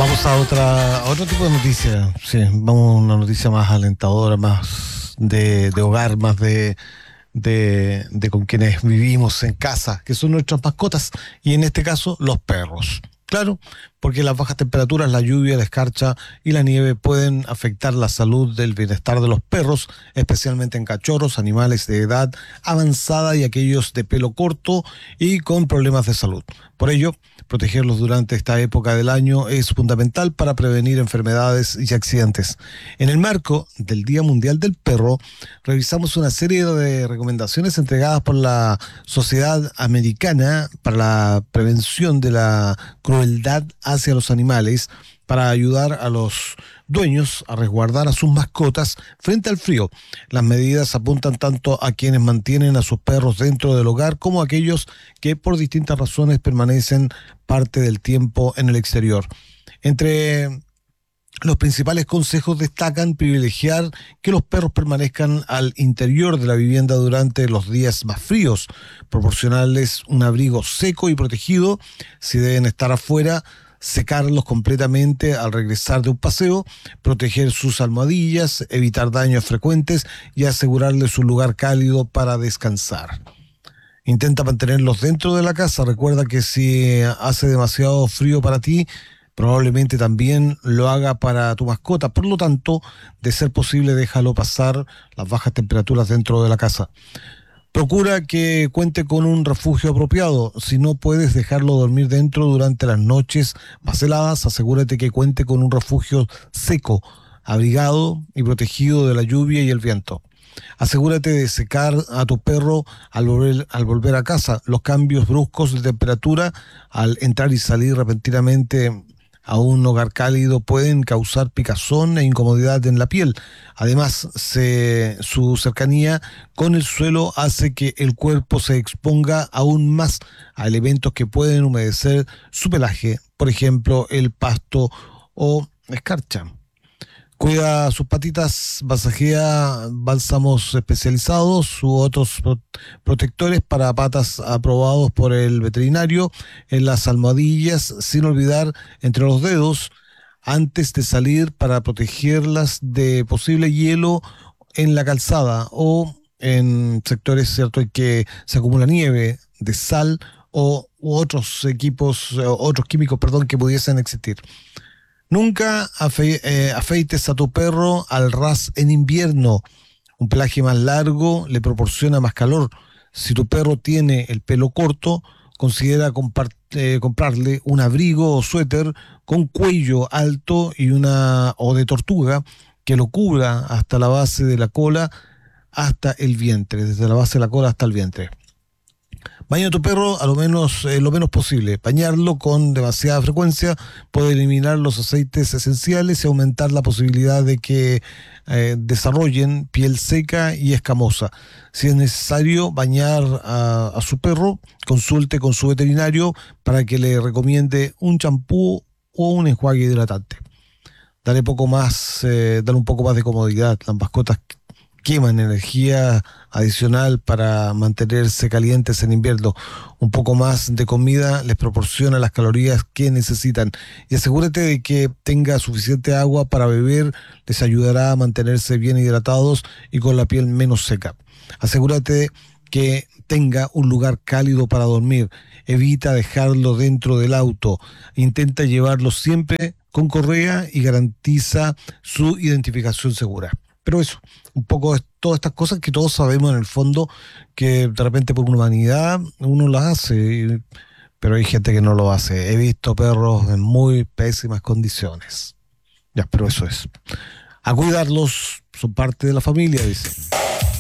Vamos a otro tipo de noticia. Sí, vamos a una noticia más alentadora, más de hogar, más de con quienes vivimos en casa, que son nuestras mascotas, y en este caso, los perros. Claro, porque las bajas temperaturas, la lluvia, la escarcha y la nieve pueden afectar la salud del bienestar de los perros, especialmente en cachorros, animales de edad avanzada y aquellos de pelo corto y con problemas de salud. Por ello, protegerlos durante esta época del año es fundamental para prevenir enfermedades y accidentes. En el marco del Día Mundial del Perro, revisamos una serie de recomendaciones entregadas por la Sociedad Americana para la Prevención de la Crueldad hacia los Animales, para ayudar a los dueños a resguardar a sus mascotas frente al frío. Las medidas apuntan tanto a quienes mantienen a sus perros dentro del hogar como a aquellos que por distintas razones permanecen parte del tiempo en el exterior. Entre los principales consejos destacan privilegiar que los perros permanezcan al interior de la vivienda durante los días más fríos, proporcionarles un abrigo seco y protegido. Si deben estar afuera, secarlos completamente al regresar de un paseo, proteger sus almohadillas, evitar daños frecuentes y asegurarles un lugar cálido para descansar. Intenta mantenerlos dentro de la casa. Recuerda que si hace demasiado frío para ti, probablemente también lo haga para tu mascota. Por lo tanto, de ser posible, déjalo pasar las bajas temperaturas dentro de la casa. Procura que cuente con un refugio apropiado. Si no puedes dejarlo dormir dentro durante las noches más heladas, asegúrate que cuente con un refugio seco, abrigado y protegido de la lluvia y el viento. Asegúrate de secar a tu perro al volver a casa. Los cambios bruscos de temperatura al entrar y salir repentinamente a un hogar cálido pueden causar picazón e incomodidad en la piel. Además, su cercanía con el suelo hace que el cuerpo se exponga aún más a elementos que pueden humedecer su pelaje, por ejemplo, el pasto o escarcha. Cuida sus patitas, masajea bálsamos especializados u otros protectores para patas aprobados por el veterinario en las almohadillas, sin olvidar entre los dedos antes de salir, para protegerlas de posible hielo en la calzada o en sectores, ¿cierto?, en que se acumula nieve, de sal u otros químicos, que pudiesen existir. Nunca afeites a tu perro al ras en invierno. Un pelaje más largo le proporciona más calor. Si tu perro tiene el pelo corto, considera comprarle un abrigo o suéter con cuello alto o de tortuga, que lo cubra hasta la base de la cola hasta el vientre, desde la base de la cola hasta el vientre. Baña a tu perro lo menos posible. Bañarlo con demasiada frecuencia puede eliminar los aceites esenciales y aumentar la posibilidad de que desarrollen piel seca y escamosa. Si es necesario bañar a su perro, consulte con su veterinario para que le recomiende un champú o un enjuague hidratante. Dale un poco más de comodidad. Las mascotas queman energía adicional para mantenerse calientes en invierno. Un poco más de comida les proporciona las calorías que necesitan, y asegúrate de que tenga suficiente agua para beber. Les ayudará a mantenerse bien hidratados y con la piel menos seca. Asegúrate que tenga un lugar cálido para dormir. Evita dejarlo dentro del auto. Intenta llevarlo siempre con correa y garantiza su identificación segura. Pero eso, un poco de todas estas cosas que todos sabemos en el fondo, que de repente por humanidad uno las hace, pero hay gente que no lo hace. He visto perros en muy pésimas condiciones. Ya, pero eso es. A cuidarlos, son parte de la familia, dice.